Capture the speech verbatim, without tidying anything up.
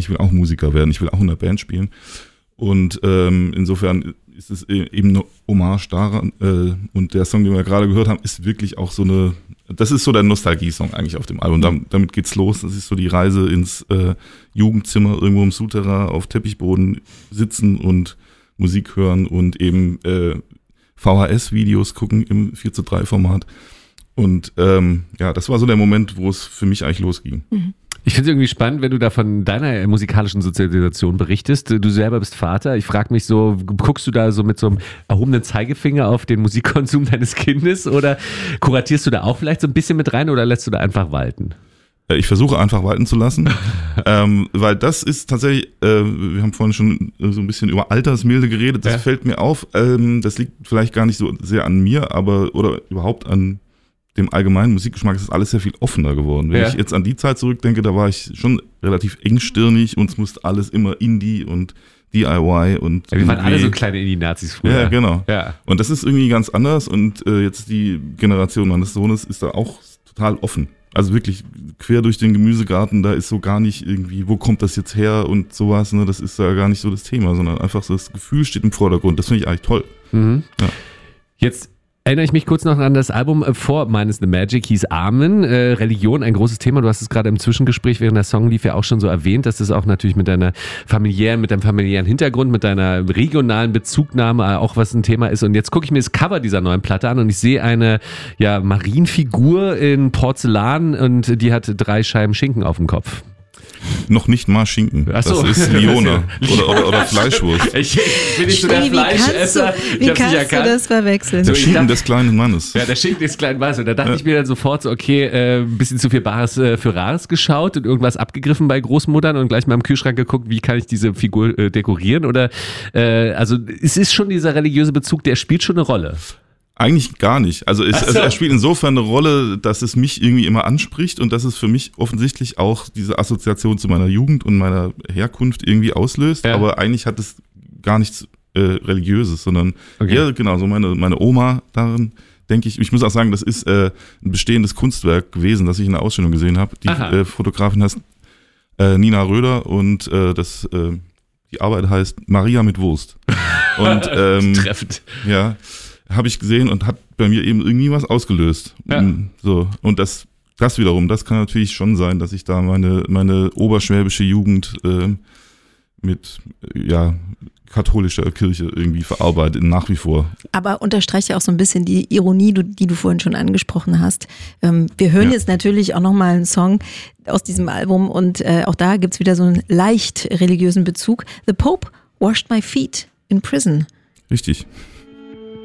ich will auch Musiker werden, ich will auch in einer Band spielen. Und ähm, insofern ist es eben eine Hommage daran. Äh, und der Song, den wir gerade gehört haben, ist wirklich auch so eine, das ist so der Nostalgie-Song eigentlich auf dem Album. Damit, damit geht's los. Das ist so die Reise ins äh, Jugendzimmer, irgendwo im Souterrain auf Teppichboden sitzen und Musik hören und eben äh, V H S-Videos gucken im vier zu drei Format. Und ähm, ja, das war so der Moment, wo es für mich eigentlich losging. Mhm. Ich finde es irgendwie spannend, wenn du da von deiner musikalischen Sozialisation berichtest. Du selber bist Vater. Ich frage mich so, guckst du da so mit so einem erhobenen Zeigefinger auf den Musikkonsum deines Kindes oder kuratierst du da auch vielleicht so ein bisschen mit rein oder lässt du da einfach walten? Ich versuche einfach walten zu lassen, ähm, weil das ist tatsächlich, äh, wir haben vorhin schon so ein bisschen über Altersmilde geredet, das ja. fällt mir auf. Ähm, das liegt vielleicht gar nicht so sehr an mir, aber oder überhaupt an dem allgemeinen Musikgeschmack ist alles sehr viel offener geworden. Wenn ja. ich jetzt an die Zeit zurückdenke, da war ich schon relativ engstirnig und es musste alles immer Indie und D I Y und ja, wir waren alle so kleine Indie-Nazis früher. Ja, genau. Ja. Und das ist irgendwie ganz anders und äh, jetzt die Generation meines Sohnes ist da auch total offen. Also wirklich quer durch den Gemüsegarten, da ist so gar nicht irgendwie, wo kommt das jetzt her und sowas, ne? Das ist da gar nicht so das Thema, sondern einfach so das Gefühl steht im Vordergrund. Das finde ich eigentlich toll. Mhm. Ja. Jetzt erinnere ich mich kurz noch an das Album vor Minus the Magic, hieß Amen. Äh, Religion, ein großes Thema. Du hast es gerade im Zwischengespräch, während der Song lief, ja auch schon so erwähnt, dass das auch natürlich mit deiner familiären, mit deinem familiären Hintergrund, mit deiner regionalen Bezugnahme auch was ein Thema ist. Und jetzt gucke ich mir das Cover dieser neuen Platte an und ich sehe eine ja, Marienfigur in Porzellan und die hat drei Scheiben Schinken auf dem Kopf. Noch nicht mal Schinken. Ach so. Das ist Liona oder, oder, oder Fleischwurst. Ich, ich bin nicht so der Fleischesser. Wie kannst du, wie kannst du das verwechseln? Der Schinken des kleinen Mannes. Ja, der Schinken des kleinen Mannes. Und da dachte ja. ich mir dann sofort so, okay, äh, ein bisschen zu viel Bares äh, für Rares geschaut und irgendwas abgegriffen bei Großmuttern und gleich mal im Kühlschrank geguckt, wie kann ich diese Figur äh, dekorieren? Oder äh, also es ist schon dieser religiöse Bezug, der spielt schon eine Rolle. Eigentlich gar nicht. Also es, so. also er spielt insofern eine Rolle, dass es mich irgendwie immer anspricht und dass es für mich offensichtlich auch diese Assoziation zu meiner Jugend und meiner Herkunft irgendwie auslöst. Ja. Aber eigentlich hat es gar nichts äh, Religiöses, sondern okay. ja, genau, so meine, meine Oma darin, denke ich. Ich muss auch sagen, das ist äh, ein bestehendes Kunstwerk gewesen, das ich in der Ausstellung gesehen habe. Die äh, Fotografin heißt äh, Nina Röder und äh, das, äh, die Arbeit heißt Maria mit Wurst. Und ähm, treffend. Ja. Habe ich gesehen und hat bei mir eben irgendwie was ausgelöst. Ja. So. Und das, das wiederum, das kann natürlich schon sein, dass ich da meine, meine oberschwäbische Jugend äh, mit ja, katholischer Kirche irgendwie verarbeite, nach wie vor. Aber unterstreicht ja auch so ein bisschen die Ironie, die du vorhin schon angesprochen hast. Wir hören ja. jetzt natürlich auch nochmal einen Song aus diesem Album und auch da gibt es wieder so einen leicht religiösen Bezug. The Pope washed my feet in prison. Richtig.